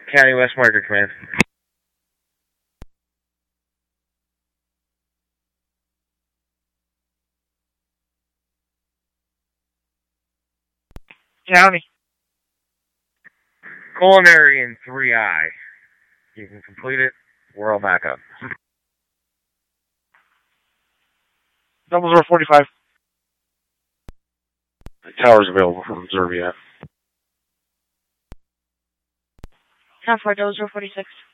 County West Marker Command. County. Culinary in 3I. You can complete it. We're all back up. 0045. The tower's available for reserve yet. Count 4, 0046.